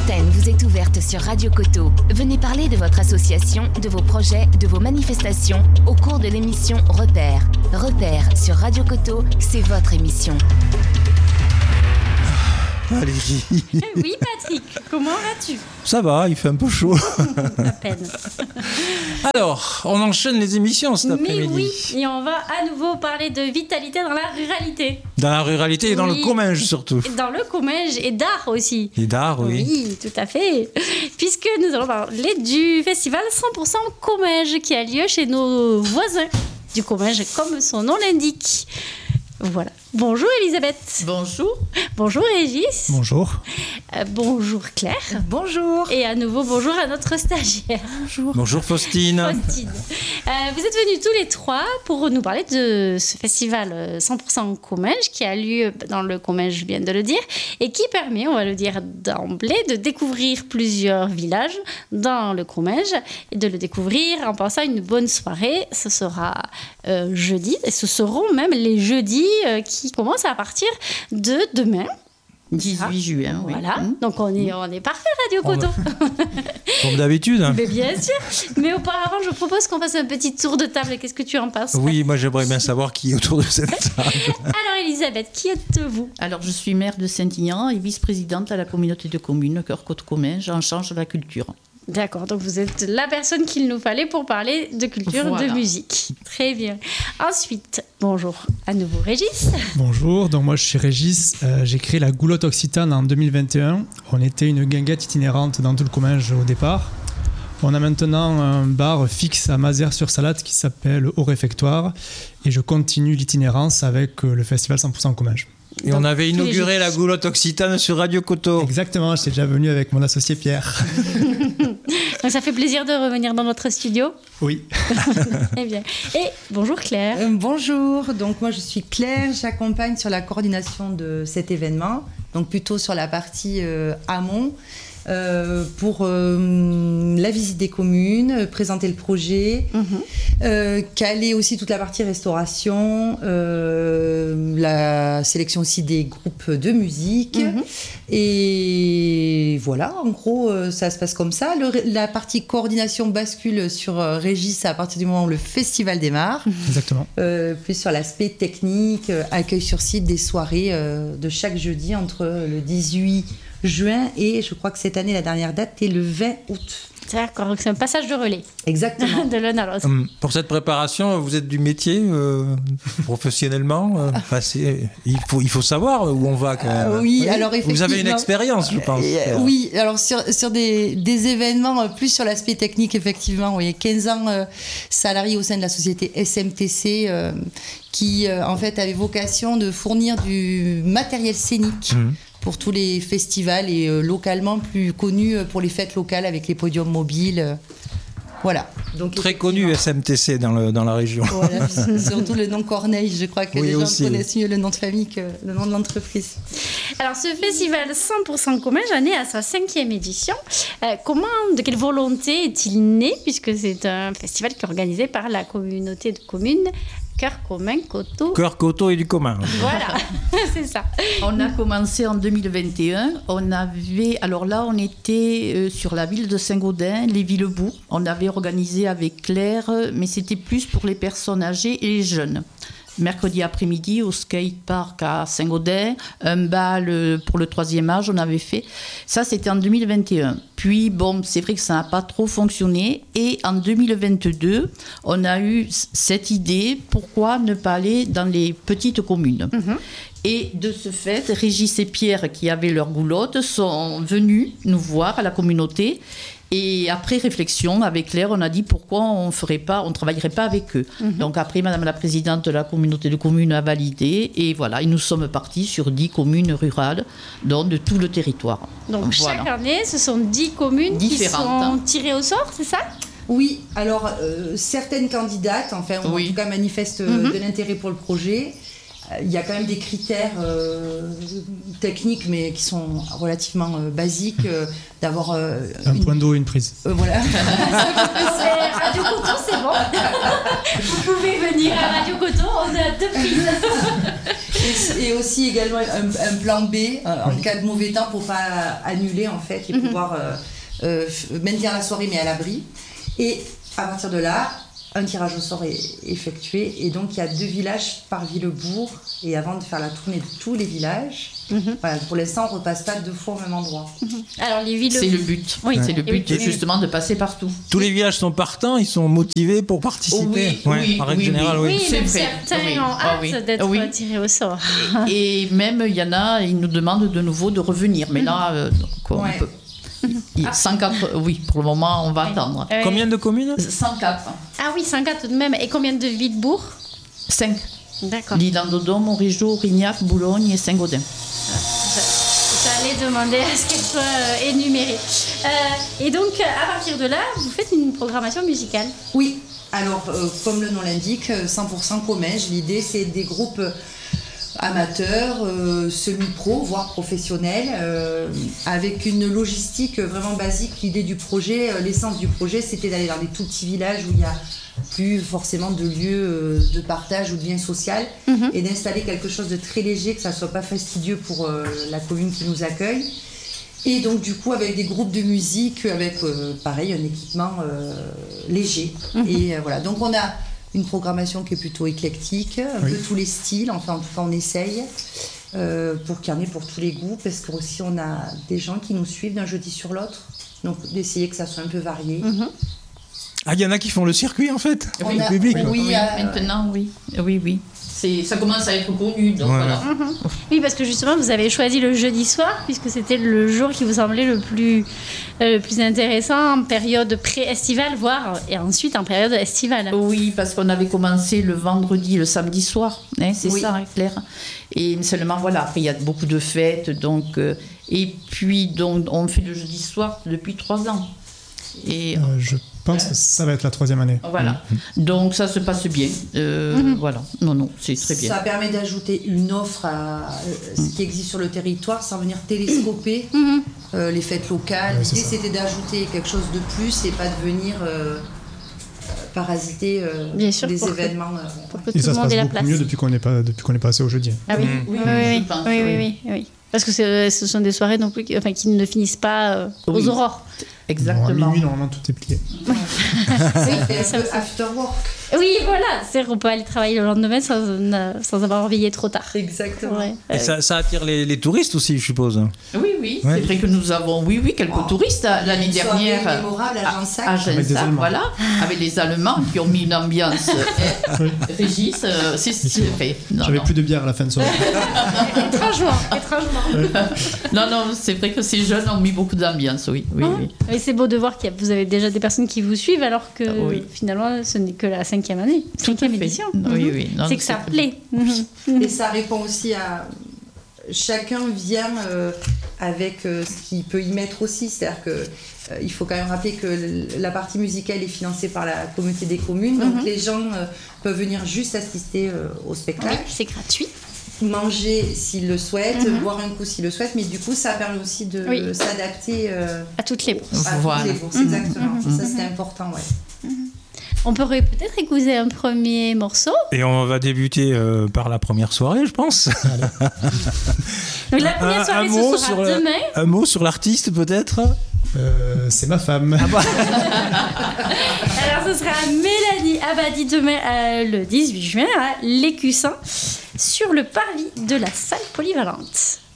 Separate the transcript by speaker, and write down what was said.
Speaker 1: L'antenne vous est ouverte sur Radio Coteau. Venez parler de votre association, de vos projets, de vos manifestations au cours de l'émission Repères. Repères sur Radio Coteau, c'est votre émission.
Speaker 2: Valérie.
Speaker 3: Oui, Patrick, comment vas-tu ?
Speaker 2: Ça va, il fait un peu chaud.
Speaker 3: À peine.
Speaker 2: Alors, on enchaîne les émissions cet après-midi.
Speaker 3: Mais oui, et on va à nouveau parler de vitalité dans la ruralité.
Speaker 2: Dans la ruralité et dans le Comminges surtout.
Speaker 3: Et dans le Comminges et d'art aussi.
Speaker 2: Et d'art, oui.
Speaker 3: Oui, tout à fait. Puisque nous allons parler du festival 100% Comminges qui a lieu chez nos voisins du Comminges, comme son nom l'indique. Voilà. Bonjour Elisabeth.
Speaker 4: Bonjour.
Speaker 3: Bonjour Régis.
Speaker 5: Bonjour.
Speaker 3: Bonjour Claire.
Speaker 4: Bonjour.
Speaker 3: Et à nouveau bonjour à notre stagiaire.
Speaker 4: Bonjour.
Speaker 2: Bonjour Faustine.
Speaker 3: Vous êtes venus tous les trois pour nous parler de ce festival 100% Comminges qui a lieu dans le Comminges, je viens de le dire, et qui permet, on va le dire d'emblée, de découvrir plusieurs villages dans le Comminges et de le découvrir en passant une bonne soirée. Ce sera jeudi et ce seront même les jeudis qui commencent à partir de demain.
Speaker 4: 18 juin, oui.
Speaker 3: Voilà, donc on est parfait, Radio Coteau.
Speaker 2: Comme d'habitude.
Speaker 3: Mais bien sûr. Mais auparavant, je propose qu'on fasse un petit tour de table. Qu'est-ce que tu en penses ?
Speaker 2: Oui, moi j'aimerais bien savoir qui est autour de cette table.
Speaker 3: Alors Elisabeth, qui êtes-vous ?
Speaker 4: Alors, je suis maire de Saint-Ignan et vice-présidente à la communauté de communes Cœur-Côte-Comminges en charge de la culture.
Speaker 3: D'accord, donc vous êtes la personne qu'il nous fallait pour parler de culture,
Speaker 4: voilà.
Speaker 3: de musique. Très bien. Ensuite, bonjour à nouveau Régis.
Speaker 5: Bonjour, donc moi je suis Régis, j'ai créé la Goulotte Occitane en 2021. On était une guinguette itinérante dans tout le Comminges au départ. On a maintenant un bar fixe à Mazères-sur-Salade qui s'appelle Au Réfectoire et je continue l'itinérance avec le festival 100% Comminges.
Speaker 2: Et on avait inauguré la Goulotte Occitane sur Radio Coteau.
Speaker 5: Exactement, j'étais déjà venu avec mon associé Pierre.
Speaker 3: Donc ça fait plaisir de revenir dans notre studio.
Speaker 5: Oui.
Speaker 3: Très bien. Et bonjour Claire.
Speaker 6: Bonjour, donc moi je suis Claire, j'accompagne sur la coordination de cet événement, donc plutôt sur la partie amont. Pour la visite des communes, présenter le projet, caler aussi toute la partie restauration, la sélection aussi des groupes de musique. Et voilà, en gros, ça se passe comme ça. La partie coordination bascule sur Régis à partir du moment où le festival démarre.
Speaker 5: Exactement.
Speaker 6: Plus sur l'aspect technique, accueil sur site des soirées de chaque jeudi entre le 18 juin et je crois que cette année la dernière date est le 20 août.
Speaker 3: D'accord, donc c'est un passage de relais.
Speaker 6: Exactement.
Speaker 3: De l'un à l'autre.
Speaker 2: Pour cette préparation, vous êtes du métier professionnellement il faut savoir où on va quand même.
Speaker 6: Oui, alors effectivement.
Speaker 2: Vous avez une expérience, je pense.
Speaker 6: Oui, alors sur des événements, plus sur l'aspect technique, effectivement, oui. 15 ans salarié au sein de la société SMTC qui en fait avait vocation de fournir du matériel scénique. Pour tous les festivals et localement plus connus pour les fêtes locales avec les podiums mobiles. Voilà. Donc,
Speaker 2: très connu SMTC dans la région.
Speaker 6: Voilà, surtout le nom Corneille, je crois que les gens connaissent mieux le nom de famille que le nom de l'entreprise.
Speaker 3: Alors ce festival 100% Comminges est né à sa 5e édition. De quelle volonté est-il né, puisque c'est un festival qui est organisé par la communauté de communes Cœur commun, Coteau.
Speaker 2: Cœur, Coteau et du commun.
Speaker 3: Voilà, c'est ça.
Speaker 4: On a commencé en 2021. On était sur la ville de Saint-Gaudens, les Villebourg. On avait organisé avec Claire, mais c'était plus pour les personnes âgées et les jeunes. Mercredi après-midi au skatepark à Saint-Gaudens, un bal pour le 3e âge, on avait fait. Ça, c'était en 2021. Puis, c'est vrai que ça n'a pas trop fonctionné. Et en 2022, on a eu cette idée, pourquoi ne pas aller dans les petites communes ? Et de ce fait, Régis et Pierre, qui avaient leur goulotte, sont venus nous voir à la communauté. Et après réflexion avec Claire, on a dit pourquoi on ne travaillerait pas avec eux. Donc après, Madame la Présidente de la communauté de communes a validé. Et voilà, et nous sommes partis sur 10 communes rurales, donc de tout le territoire.
Speaker 3: Donc chaque année, ce sont 10 communes différentes, qui sont tirées au sort, c'est ça ?
Speaker 6: Oui, alors certaines candidates, en tout cas manifestent de l'intérêt pour le projet. il y a quand même des critères techniques, mais qui sont relativement basiques, d'avoir
Speaker 5: un point d'eau et une prise.
Speaker 6: Voilà.
Speaker 3: Radio Coton, c'est bon. Vous pouvez venir à Radio Coton, on a 2 prises.
Speaker 6: Et aussi également un plan B en cas de mauvais temps pour pas annuler en fait et pouvoir maintenir la soirée mais à l'abri. Et à partir de là, un tirage au sort est effectué et donc il y a 2 villages par Villebourg et avant de faire la tournée de tous les villages, voilà, pour l'instant on repasse pas 2 fois au même endroit.
Speaker 3: Alors les villes.
Speaker 4: C'est le but.
Speaker 3: Oui.
Speaker 4: C'est le but justement de passer partout.
Speaker 2: Tous les villages sont partants, ils sont motivés pour participer.
Speaker 4: Oui,
Speaker 2: en règle générale,
Speaker 3: Oui,
Speaker 4: c'est
Speaker 3: même
Speaker 4: vrai.
Speaker 3: certains ont hâte d'être tirés au sort.
Speaker 4: Et même il y en a, ils nous demandent de nouveau de revenir. Mais là, on peut. 104, oui, pour le moment, on va attendre.
Speaker 2: Combien de communes?
Speaker 4: 104.
Speaker 3: Ah oui, 104 tout de même. Et combien de Villebourg?
Speaker 4: 5.
Speaker 3: D'accord.
Speaker 4: Lille-en-Dodon, Origeau, Rignac, Boulogne et Saint-Gaudin.
Speaker 3: J'allais demander à ce qu'elle soit énumérée. Et donc, à partir de là, vous faites une programmation musicale?
Speaker 6: Oui, alors comme le nom l'indique, 100% Comminges. L'idée c'est des groupes amateurs, semi-pro, voire professionnels, avec une logistique vraiment basique. L'idée du projet, l'essence du projet, c'était d'aller dans des tout petits villages où il n'y a plus forcément de lieu de partage ou de lien social, et d'installer quelque chose de très léger, que ça ne soit pas fastidieux pour la commune qui nous accueille. Et donc du coup avec des groupes de musique, avec pareil un équipement léger. Et voilà, donc on a une programmation qui est plutôt éclectique, un peu tous les styles, enfin en tout cas on essaye, pour qu'il y en ait pour tous les goûts, parce que aussi on a des gens qui nous suivent d'un jeudi sur l'autre, donc d'essayer que ça soit un peu varié.
Speaker 2: Ah, il y en a qui font le circuit en fait,
Speaker 6: On
Speaker 2: le
Speaker 6: a-
Speaker 2: public.
Speaker 6: oui,
Speaker 4: Maintenant, oui. Ça commence à être connu, donc voilà.
Speaker 3: Oui, parce que justement, vous avez choisi le jeudi soir, puisque c'était le jour qui vous semblait le plus intéressant en période pré-estivale, voire et ensuite en période estivale.
Speaker 4: Oui, parce qu'on avait commencé le vendredi, le samedi soir, hein, c'est
Speaker 6: Oui.
Speaker 4: ça, hein, Claire. Et seulement, voilà, après il y a beaucoup de fêtes, donc... et puis, donc, on fait le jeudi soir depuis 3 ans. Et
Speaker 5: Je pense que ça va être la 3e année.
Speaker 4: voilà. Donc, ça se passe bien. Voilà. Non, c'est très bien.
Speaker 6: Ça permet d'ajouter une offre à ce qui existe sur le territoire sans venir télescoper les fêtes locales.
Speaker 5: Ouais, c'est
Speaker 6: L'idée
Speaker 5: ça.
Speaker 6: c'était d'ajouter quelque chose de plus et pas de venir parasiter
Speaker 3: Bien sûr,
Speaker 6: des
Speaker 3: pour que-
Speaker 6: événements.
Speaker 3: Pour que
Speaker 5: Et
Speaker 3: tout
Speaker 5: ça
Speaker 3: le
Speaker 5: se
Speaker 3: monde
Speaker 5: passe
Speaker 3: ait la
Speaker 5: beaucoup
Speaker 3: place.
Speaker 5: mieux depuis qu'on est passé au jeudi.
Speaker 3: Ah oui,
Speaker 4: Oui,
Speaker 3: oui.
Speaker 4: je pense,
Speaker 3: Oui. Parce que ce sont des soirées non plus, qui ne finissent pas aux
Speaker 4: Oui.
Speaker 3: aurores.
Speaker 5: Bon, à
Speaker 4: Exactement.
Speaker 5: minuit, normalement, tout est plié.
Speaker 6: Ça fait un peu after work.
Speaker 3: Oui, voilà. C'est-à-dire qu'on peut aller travailler le lendemain sans avoir veillé trop tard.
Speaker 6: Exactement.
Speaker 3: Ouais.
Speaker 2: Et ça attire les touristes aussi, je suppose.
Speaker 4: Oui,
Speaker 2: Ouais.
Speaker 4: c'est vrai que nous avons, quelques touristes l'année
Speaker 6: Une soirée
Speaker 4: dernière.
Speaker 6: mémorable à Gensac.
Speaker 4: À
Speaker 5: Avec des
Speaker 4: Gensac,
Speaker 5: Allemands.
Speaker 4: voilà, avec des Allemands qui ont mis une ambiance. Régis, c'est vrai.
Speaker 5: J'avais plus de bière à la fin de soirée.
Speaker 3: Étrangement.
Speaker 4: Non, c'est vrai que ces jeunes ont mis beaucoup d'ambiance, oui.
Speaker 3: Mais c'est beau de voir que vous avez déjà des personnes qui vous suivent alors que
Speaker 4: Oui.
Speaker 3: finalement ce n'est que la 5e année, 5e édition.
Speaker 4: Oui. Non,
Speaker 3: C'est que ça
Speaker 4: très
Speaker 3: plaît.
Speaker 6: Et ça répond aussi à... Chacun vient avec ce qu'il peut y mettre aussi. C'est-à-dire qu'il faut quand même rappeler que la partie musicale est financée par la communauté des communes. Donc les gens peuvent venir juste assister au
Speaker 3: Oui,
Speaker 6: spectacle,
Speaker 3: c'est gratuit.
Speaker 6: manger s'ils le souhaitent, boire un coup s'ils le souhaitent. Mais du coup, ça permet aussi de
Speaker 3: Oui.
Speaker 6: s'adapter
Speaker 3: À toutes les bourses.
Speaker 6: à
Speaker 4: Voilà.
Speaker 6: toutes les bourses. Exactement. Ça, c'est important. Ouais.
Speaker 3: On pourrait peut-être écouter un premier morceau.
Speaker 2: Et on va débuter par la première soirée, je pense.
Speaker 3: Donc la première soirée, ce sera demain.
Speaker 2: Un mot sur l'artiste, peut-être.
Speaker 5: C'est ma femme.
Speaker 3: Alors ce sera Mélanie Abadi demain le 18 juin à l'Écussin sur le parvis de la salle polyvalente.